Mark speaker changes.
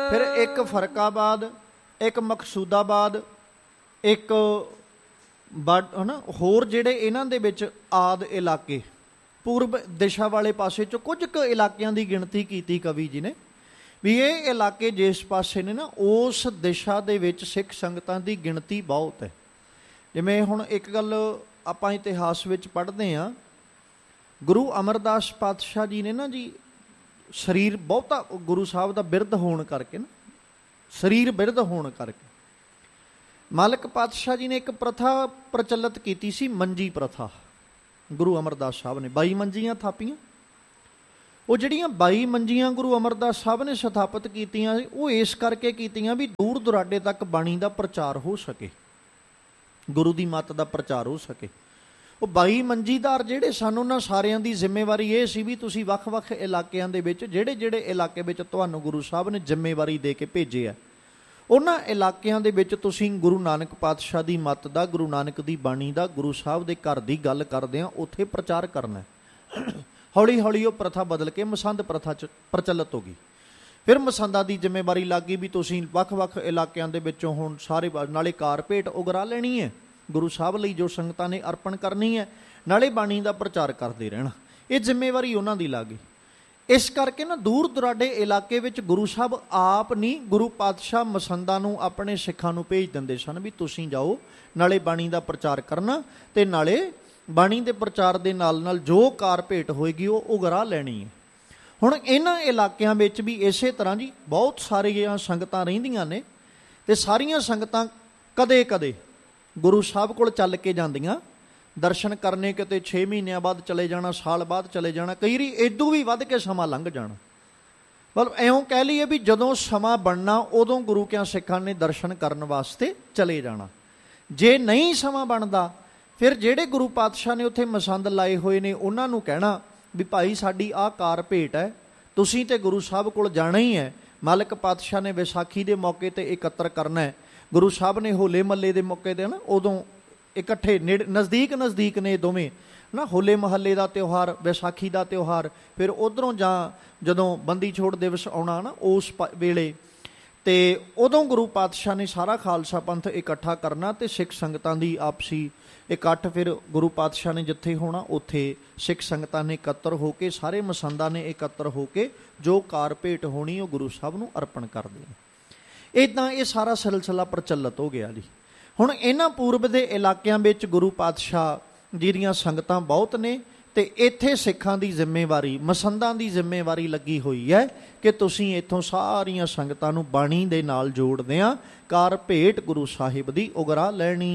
Speaker 1: ਫਿਰ ਇੱਕ ਫਰਕਾਬਾਦ, ਇੱਕ ਮਕਸੂਦਾਬਾਦ, ਇੱਕ ਹੋਰ ਜਿਹੜੇ ਇਹਨਾਂ ਦੇ ਵਿੱਚ ਆਦ ਇਲਾਕੇ ਪੂਰਬ ਦਿਸ਼ਾ ਵਾਲੇ ਪਾਸੇ 'ਚੋਂ ਕੁਝ ਕੁ ਇਲਾਕਿਆਂ ਦੀ ਗਿਣਤੀ ਕੀਤੀ ਕਵੀ ਜੀ ਨੇ ਵੀ ਇਹ ਇਲਾਕੇ ਜਿਸ ਪਾਸੇ ਨੇ ਨਾ ਉਸ ਦਿਸ਼ਾ ਦੇ ਵਿੱਚ ਸਿੱਖ ਸੰਗਤਾਂ ਦੀ ਗਿਣਤੀ ਬਹੁਤ ਹੈ। ਜਿਵੇਂ ਹੁਣ ਇੱਕ ਗੱਲ ਆਪਾਂ ਇਤਿਹਾਸ ਵਿੱਚ ਪੜ੍ਹਦੇ ਹਾਂ, ਗੁਰੂ ਅਮਰਦਾਸ ਪਾਤਸ਼ਾਹ ਜੀ ਨੇ ਨਾ ਜੀ ਸਰੀਰ ਬਹੁਤਾ ਗੁਰੂ ਸਾਹਿਬ ਦਾ ਬਿਰਧ ਹੋਣ ਕਰਕੇ ਨਾ, ਸਰੀਰ ਬਿਰਧ ਹੋਣ ਕਰਕੇ ਮਾਲਕ ਪਾਤਸ਼ਾਹ ਜੀ ਨੇ ਇੱਕ ਪ੍ਰਥਾ ਪ੍ਰਚਲਿਤ ਕੀਤੀ ਸੀ, ਮੰਜੀ ਪ੍ਰਥਾ। ਗੁਰੂ ਅਮਰਦਾਸ ਸਾਹਿਬ ਨੇ 22 ਮੰਜੀਆਂ ਥਾਪੀਆਂ। ਉਹ ਜਿਹੜੀਆਂ 22 ਮੰਜੀਆਂ ਗੁਰੂ ਅਮਰਦਾਸ ਸਾਹਿਬ ਨੇ ਸਥਾਪਿਤ ਕੀਤੀਆਂ ਉਹ ਇਸ ਕਰਕੇ ਕੀਤੀਆਂ ਵੀ ਦੂਰ ਦੁਰਾਡੇ ਤੱਕ ਬਾਣੀ ਦਾ ਪ੍ਰਚਾਰ ਹੋ ਸਕੇ, ਗੁਰੂ ਦੀ ਮੱਤ ਦਾ ਪ੍ਰਚਾਰ ਹੋ ਸਕੇ। ਉਹ 22 ਮੰਜੀਦਾਰ ਜਿਹੜੇ ਸਨ ਉਹਨਾਂ ਸਾਰਿਆਂ ਦੀ ਜ਼ਿੰਮੇਵਾਰੀ ਇਹ ਸੀ ਵੀ ਤੁਸੀਂ ਵੱਖ-ਵੱਖ ਇਲਾਕਿਆਂ ਦੇ ਵਿੱਚ ਜਿਹੜੇ ਇਲਾਕੇ ਵਿੱਚ ਤੁਹਾਨੂੰ ਗੁਰੂ ਸਾਹਿਬ ਨੇ ਜ਼ਿੰਮੇਵਾਰੀ ਦੇ ਕੇ ਭੇਜੇ ਆ, ਉਹਨਾਂ ਇਲਾਕਿਆਂ ਦੇ ਵਿੱਚ ਤੁਸੀਂ ਗੁਰੂ ਨਾਨਕ ਪਾਤਸ਼ਾਹ ਦੀ ਮੱਤ ਦਾ, ਗੁਰੂ ਨਾਨਕ ਦੀ ਬਾਣੀ ਦਾ, ਗੁਰੂ ਸਾਹਿਬ ਦੇ ਘਰ ਦੀ ਗੱਲ ਕਰਦੇ ਆ, ਉੱਥੇ ਪ੍ਰਚਾਰ ਕਰਨਾ। ਹੌਲੀ ਹੌਲੀ ਉਹ ਪ੍ਰਥਾ ਬਦਲ ਕੇ ਮਸੰਦ ਪ੍ਰਥਾ 'ਚ ਪ੍ਰਚਲਿਤ ਹੋ ਗਈ। ਫਿਰ ਮਸੰਦਾਂ ਦੀ ਜ਼ਿੰਮੇਵਾਰੀ ਲੱਗ ਗਈ ਵੀ ਤੁਸੀਂ ਵੱਖ-ਵੱਖ ਇਲਾਕਿਆਂ ਦੇ ਵਿੱਚੋਂ ਹੁਣ ਸਾਰੇ ਨਾਲੇ ਕਾਰ ਭੇਟ ਉਗਰਾ ਲੈਣੀ ਹੈ ਗੁਰੂ ਸਾਹਿਬ ਲਈ ਜੋ ਸੰਗਤਾਂ ਨੇ ਅਰਪਣ ਕਰਨੀ ਹੈ, ਨਾਲੇ ਬਾਣੀ ਦਾ ਪ੍ਰਚਾਰ ਕਰਦੇ ਰਹਿਣਾ। ਇਹ ਜ਼ਿੰਮੇਵਾਰੀ ਉਹਨਾਂ ਦੀ ਲੱਗ ਗਈ। ਇਸ ਕਰਕੇ ਨਾ ਦੂਰ ਦੁਰਾਡੇ ਇਲਾਕੇ ਵਿੱਚ ਗੁਰੂ ਸਾਹਿਬ ਆਪ ਨਹੀਂ, ਗੁਰੂ ਪਾਤਸ਼ਾਹ ਮਸੰਦਾਂ ਨੂੰ ਆਪਣੇ ਸਿੱਖਾਂ ਨੂੰ ਭੇਜ ਦਿੰਦੇ ਸਨ ਵੀ ਤੁਸੀਂ ਜਾਓ, ਨਾਲੇ ਬਾਣੀ ਦਾ ਪ੍ਰਚਾਰ ਕਰਨਾ ਅਤੇ ਨਾਲੇ ਬਾਣੀ ਦੇ ਪ੍ਰਚਾਰ ਦੇ ਨਾਲ ਨਾਲ ਜੋ ਕਾਰ ਭੇਟ ਹੋਏਗੀ ਉਹ ਉਗਰਾ ਲੈਣੀ ਹੈ। ਹੁਣ ਇਹਨਾਂ ਇਲਾਕਿਆਂ ਵਿੱਚ ਵੀ ਇਸੇ ਤਰ੍ਹਾਂ ਜੀ ਬਹੁਤ ਸਾਰੀਆਂ ਸੰਗਤਾਂ ਰਹਿੰਦੀਆਂ ਨੇ ਅਤੇ ਸਾਰੀਆਂ ਸੰਗਤਾਂ ਕਦੇ ਕਦੇ ਗੁਰੂ ਸਾਹਿਬ ਕੋਲ ਚੱਲ ਕੇ ਜਾਂਦੀਆਂ ਦਰਸ਼ਨ ਕਰਨੇ, ਕਿਤੇ 6 ਮਹੀਨਿਆਂ ਬਾਅਦ ਚਲੇ ਜਾਣਾ, ਸਾਲ ਬਾਅਦ ਚਲੇ ਜਾਣਾ, ਕਈ ਵਾਰੀ ਇਦੋਂ ਵੀ ਵੱਧ ਕੇ ਸਮਾਂ ਲੰਘ ਜਾਣਾ। ਮਤਲਬ ਇਉਂ ਕਹਿ ਲਈਏ ਵੀ ਜਦੋਂ ਸਮਾਂ ਬਣਨਾ ਉਦੋਂ ਗੁਰੂ ਕਿਆਂ ਸਿੱਖਾਂ ਨੇ ਦਰਸ਼ਨ ਕਰਨ ਵਾਸਤੇ ਚਲੇ ਜਾਣਾ। ਜੇ ਨਹੀਂ ਸਮਾਂ ਬਣਦਾ ਫਿਰ ਜਿਹੜੇ ਗੁਰੂ ਪਾਤਸ਼ਾਹ ਨੇ ਉੱਥੇ ਮਸੰਦ ਲਾਏ ਹੋਏ ਨੇ ਉਹਨਾਂ ਨੂੰ ਕਹਿਣਾ ਵੀ ਭਾਈ ਸਾਡੀ ਆਹ ਕਾਰ ਭੇਟ ਹੈ, ਤੁਸੀਂ ਤਾਂ ਗੁਰੂ ਸਾਹਿਬ ਕੋਲ ਜਾਣਾ ਹੀ ਹੈ। ਮਾਲਕ ਪਾਤਸ਼ਾਹ ਨੇ ਵਿਸਾਖੀ ਦੇ ਮੌਕੇ 'ਤੇ ਇਕੱਤਰ ਕਰਨਾ ਹੈ, ਗੁਰੂ ਸਾਹਿਬ ਨੇ ਹੋਲੇ ਮਹੱਲੇ ਦੇ ਮੌਕੇ 'ਤੇ ਨਾ ਉਦੋਂ ਇਕੱਠੇ ਨਜ਼ਦੀਕ ਨੇ ਦੋਵੇਂ ਨਾ, ਹੋਲੇ ਮਹੱਲੇ ਦਾ ਤਿਉਹਾਰ, ਵਿਸਾਖੀ ਦਾ ਤਿਉਹਾਰ, ਫਿਰ ਉੱਧਰੋਂ ਜਾਂ ਜਦੋਂ ਬੰਦੀ ਛੋੜ ਦਿਵਸ ਆਉਣਾ ਨਾ ਉਸ ਵੇਲੇ, ਅਤੇ ਉਦੋਂ ਗੁਰੂ ਪਾਤਸ਼ਾਹ ਨੇ ਸਾਰਾ ਖਾਲਸਾ ਪੰਥ ਇਕੱਠਾ ਕਰਨਾ ਅਤੇ ਸਿੱਖ ਸੰਗਤਾਂ ਦੀ ਆਪਸੀ ਇਕੱਠ। ਫਿਰ ਗੁਰੂ ਪਾਤਸ਼ਾਹ ਨੇ ਜਿੱਥੇ ਹੋਣਾ ਉੱਥੇ ਸਿੱਖ ਸੰਗਤਾਂ ਨੇ ਇਕੱਤਰ ਹੋ ਕੇ, ਸਾਰੇ ਮਸੰਦਾਂ ਨੇ ਇਕੱਤਰ ਹੋ ਕੇ ਜੋ ਕਾਰ ਭੇਟ ਹੋਣੀ ਉਹ ਗੁਰੂ ਸਾਹਿਬ ਨੂੰ ਅਰਪਣ ਕਰਦੇ ਨੇ। ਇੱਦਾਂ ਇਹ ਸਾਰਾ ਸਿਲਸਿਲਾ ਪ੍ਰਚਲਿਤ ਹੋ ਗਿਆ ਜੀ। ਹੁਣ ਇਹਨਾਂ ਪੂਰਬ ਦੇ ਇਲਾਕਿਆਂ ਵਿੱਚ ਗੁਰੂ ਪਾਤਸ਼ਾਹ ਜੀ ਦੀਆਂ ਸੰਗਤਾਂ ਬਹੁਤ ਨੇ ਅਤੇ ਇੱਥੇ ਸਿੱਖਾਂ ਦੀ ਜ਼ਿੰਮੇਵਾਰੀ, ਮਸੰਦਾਂ ਦੀ ਜ਼ਿੰਮੇਵਾਰੀ ਲੱਗੀ ਹੋਈ ਹੈ ਕਿ ਤੁਸੀਂ ਇੱਥੋਂ ਸਾਰੀਆਂ ਸੰਗਤਾਂ ਨੂੰ ਬਾਣੀ ਦੇ ਨਾਲ ਜੋੜਦੇ ਆ, ਕਾਰ ਭੇਟ ਗੁਰੂ ਸਾਹਿਬ ਦੀ ਉਗਰਾ ਲੈਣੀ।